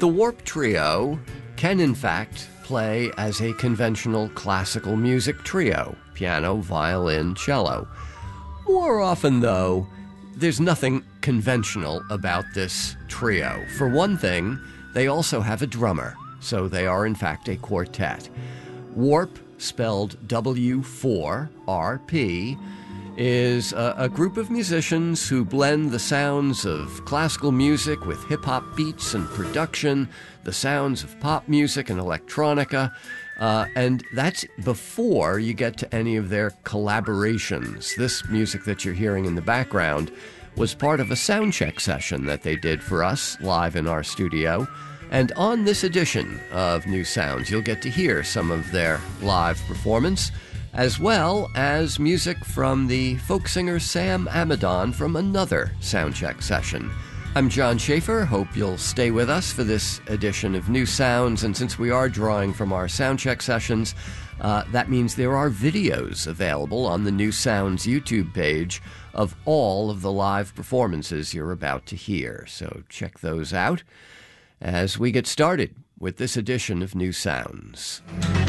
The Warp Trio can, in fact, play as a conventional classical music trio: piano, violin, cello. More often, though, there's nothing conventional about this trio. For one thing, they also have a drummer, so they are, in fact, a quartet. Warp, spelled W4RP, is a group of musicians who blend the sounds of classical music with hip-hop beats and production, the sounds of pop music and electronica, and that's before you get to any of their collaborations. This music that you're hearing in the background was part of a soundcheck session that they did for us live in our studio. And on this edition of New Sounds, you'll get to hear some of their live performance, as well as music from the folk singer Sam Amidon from another soundcheck session. I'm John Schaefer. Hope you'll stay with us for this edition of New Sounds. And since we are drawing from our soundcheck sessions, that means there are videos available on the New Sounds YouTube page of all of the live performances you're about to hear. So check those out as we get started with this edition of New Sounds.